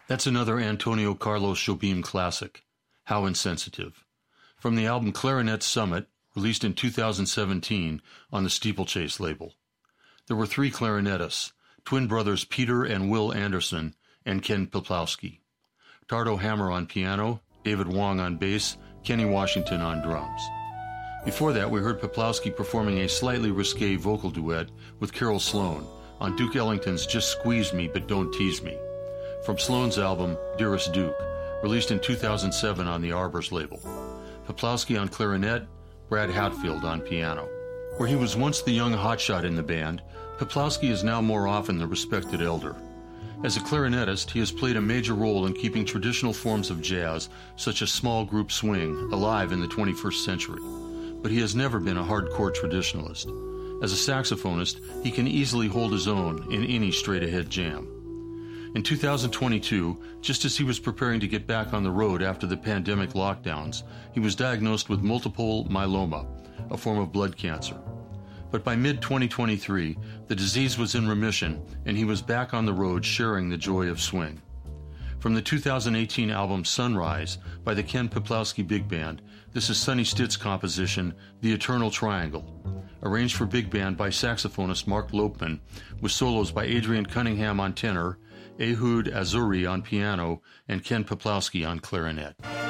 That's another Antonio Carlos Jobim classic, How Insensitive, from the album Clarinet Summit, released in 2017 on the Steeplechase label. There were three clarinetists, twin brothers Peter and Will Anderson and Ken Peplowski. Tardo Hammer on piano, David Wong on bass, Kenny Washington on drums. Before that, we heard Peplowski performing a slightly risque vocal duet with Carol Sloan on Duke Ellington's Just Squeeze Me But Don't Tease Me, from Sloan's album Dearest Duke, released in 2007 on the Arbors label. Peplowski on clarinet, Brad Hatfield on piano. Where he was once the young hotshot in the band, Peplowski is now more often the respected elder. As a clarinetist, he has played a major role in keeping traditional forms of jazz, such as small group swing, alive in the 21st century. But he has never been a hardcore traditionalist. As a saxophonist, he can easily hold his own in any straight-ahead jam. In 2022, just as he was preparing to get back on the road after the pandemic lockdowns, he was diagnosed with multiple myeloma, a form of blood cancer. But by mid-2023, the disease was in remission, and he was back on the road sharing the joy of swing. From the 2018 album Sunrise by the Ken Peplowski Big Band, this is Sonny Stitt's composition, The Eternal Triangle, arranged for big band by saxophonist Mark Lopman, with solos by Adrian Cunningham on tenor, Ehud Azuri on piano, and Ken Peplowski on clarinet.